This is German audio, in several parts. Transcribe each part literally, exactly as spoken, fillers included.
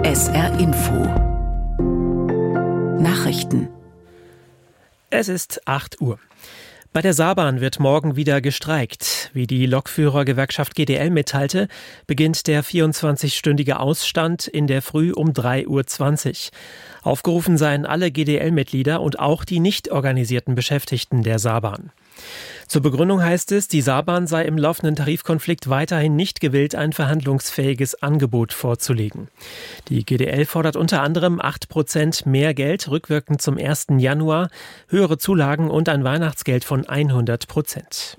S R Info Nachrichten. Es ist acht Uhr. Bei der Saarbahn wird morgen wieder gestreikt. Wie die Lokführergewerkschaft G D L mitteilte, beginnt der vierundzwanzigstündige Ausstand in der Früh um drei Uhr zwanzig. Aufgerufen seien alle G D L-Mitglieder und auch die nicht organisierten Beschäftigten der Saarbahn. Zur Begründung heißt es, die Saarbahn sei im laufenden Tarifkonflikt weiterhin nicht gewillt, ein verhandlungsfähiges Angebot vorzulegen. Die G D L fordert unter anderem acht Prozent mehr Geld, rückwirkend zum ersten Januar, höhere Zulagen und ein Weihnachtsgeld von hundert Prozent.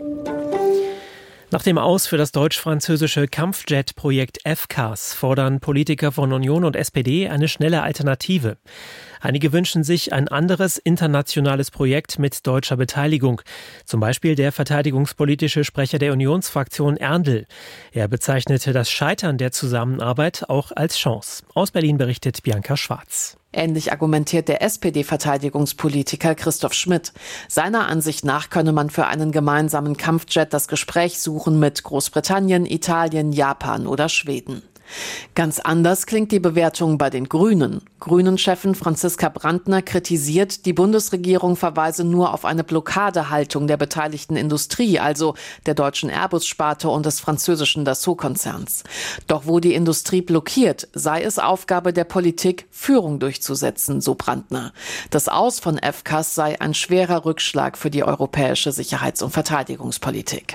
Nach dem Aus für das deutsch-französische Kampfjet-Projekt F C A S fordern Politiker von Union und S P D eine schnelle Alternative. Einige wünschen sich ein anderes internationales Projekt mit deutscher Beteiligung. Zum Beispiel der verteidigungspolitische Sprecher der Unionsfraktion Erndl. Er bezeichnete das Scheitern der Zusammenarbeit auch als Chance. Aus Berlin berichtet Bianca Schwarz. Ähnlich argumentiert der S P D-Verteidigungspolitiker Christoph Schmidt. Seiner Ansicht nach könne man für einen gemeinsamen Kampfjet das Gespräch suchen mit Großbritannien, Italien, Japan oder Schweden. Ganz anders klingt die Bewertung bei den Grünen. Grünen-Chefin Franziska Brandner kritisiert, die Bundesregierung verweise nur auf eine Blockadehaltung der beteiligten Industrie, also der deutschen Airbus-Sparte und des französischen Dassault-Konzerns. Doch wo die Industrie blockiert, sei es Aufgabe der Politik, Führung durchzusetzen, so Brandner. Das Aus von F C A S sei ein schwerer Rückschlag für die europäische Sicherheits- und Verteidigungspolitik.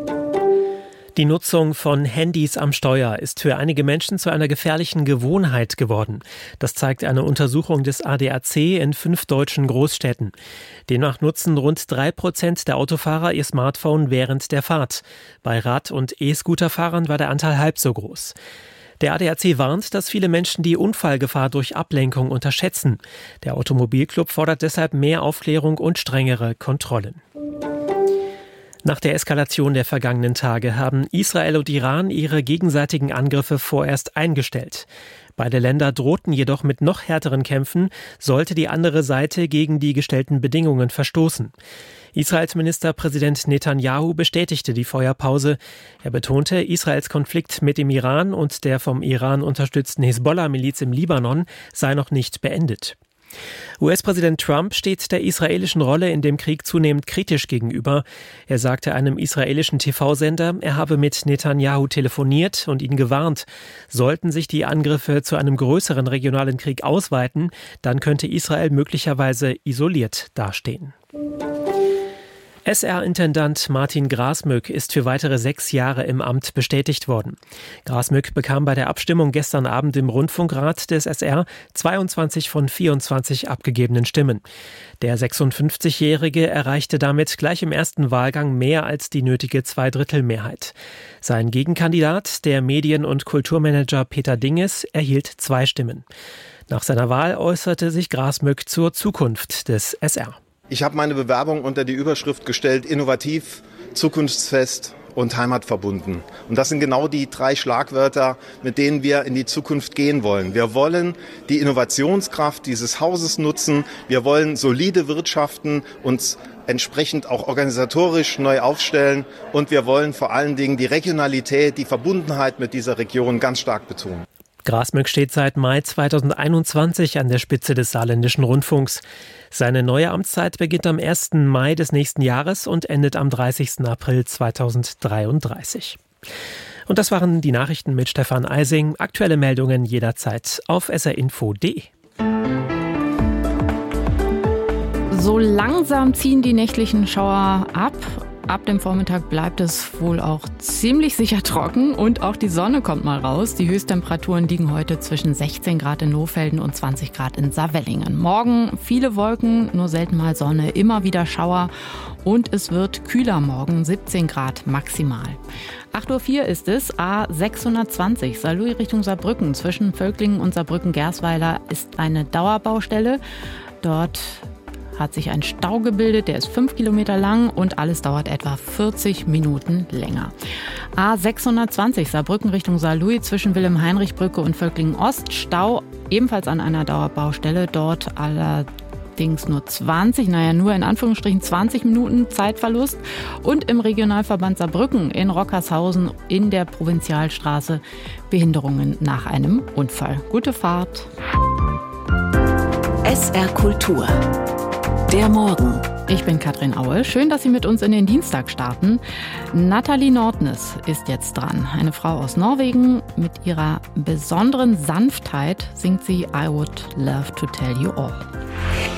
Die Nutzung von Handys am Steuer ist für einige Menschen zu einer gefährlichen Gewohnheit geworden. Das zeigt eine Untersuchung des A D A C in fünf deutschen Großstädten. Demnach nutzen rund drei Prozent der Autofahrer ihr Smartphone während der Fahrt. Bei Rad- und E-Scooterfahrern war der Anteil halb so groß. Der A D A C warnt, dass viele Menschen die Unfallgefahr durch Ablenkung unterschätzen. Der Automobilclub fordert deshalb mehr Aufklärung und strengere Kontrollen. Nach der Eskalation der vergangenen Tage haben Israel und Iran ihre gegenseitigen Angriffe vorerst eingestellt. Beide Länder drohten jedoch mit noch härteren Kämpfen, sollte die andere Seite gegen die gestellten Bedingungen verstoßen. Israels Ministerpräsident Netanyahu bestätigte die Feuerpause. Er betonte, Israels Konflikt mit dem Iran und der vom Iran unterstützten Hisbollah-Miliz im Libanon sei noch nicht beendet. U S-Präsident Trump steht der israelischen Rolle in dem Krieg zunehmend kritisch gegenüber. Er sagte einem israelischen T V-Sender, er habe mit Netanyahu telefoniert und ihn gewarnt. Sollten sich die Angriffe zu einem größeren regionalen Krieg ausweiten, dann könnte Israel möglicherweise isoliert dastehen. S R-Intendant Martin Grasmück ist für weitere sechs Jahre im Amt bestätigt worden. Grasmück bekam bei der Abstimmung gestern Abend im Rundfunkrat des S R zweiundzwanzig von vierundzwanzig abgegebenen Stimmen. Der sechsundfünfzigjährige erreichte damit gleich im ersten Wahlgang mehr als die nötige Zweidrittelmehrheit. Sein Gegenkandidat, der Medien- und Kulturmanager Peter Dinges, erhielt zwei Stimmen. Nach seiner Wahl äußerte sich Grasmück zur Zukunft des S R. Ich habe meine Bewerbung unter die Überschrift gestellt, innovativ, zukunftsfest und heimatverbunden. Und das sind genau die drei Schlagwörter, mit denen wir in die Zukunft gehen wollen. Wir wollen die Innovationskraft dieses Hauses nutzen. Wir wollen solide wirtschaften, uns entsprechend auch organisatorisch neu aufstellen. Und wir wollen vor allen Dingen die Regionalität, die Verbundenheit mit dieser Region ganz stark betonen. Grasmück steht seit Mai zweitausendeinundzwanzig an der Spitze des Saarländischen Rundfunks. Seine neue Amtszeit beginnt am ersten Mai des nächsten Jahres und endet am dreißigsten April zweitausenddreiunddreißig. Und das waren die Nachrichten mit Stefan Eising. Aktuelle Meldungen jederzeit auf s r info punkt d e. So langsam ziehen die nächtlichen Schauer ab. Ab dem Vormittag bleibt es wohl auch ziemlich sicher trocken und auch die Sonne kommt mal raus. Die Höchsttemperaturen liegen heute zwischen sechzehn Grad in Lohfelden und zwanzig Grad in Saarwellingen. Morgen viele Wolken, nur selten mal Sonne, immer wieder Schauer und es wird kühler morgen, siebzehn Grad maximal. acht Uhr vier ist es, A sechshundertzwanzig, Saarlouis Richtung Saarbrücken. Zwischen Völklingen und Saarbrücken-Gersweiler ist eine Dauerbaustelle. Dort hat sich ein Stau gebildet, der ist fünf Kilometer lang und alles dauert etwa vierzig Minuten länger. A sechshundertzwanzig Saarbrücken Richtung Saarlouis zwischen Wilhelm-Heinrich-Brücke und Völklingen Ost. Stau ebenfalls an einer Dauerbaustelle, dort aller allerdings nur zwanzig, naja, nur in Anführungsstrichen zwanzig Minuten Zeitverlust. Und im Regionalverband Saarbrücken in Rockershausen in der Provinzialstraße Behinderungen nach einem Unfall. Gute Fahrt. S R Kultur. Der Morgen. Ich bin Katrin Aue. Schön, dass Sie mit uns in den Dienstag starten. Nathalie Nordnes ist jetzt dran. Eine Frau aus Norwegen. Mit ihrer besonderen Sanftheit singt sie I Would Love to Tell You All.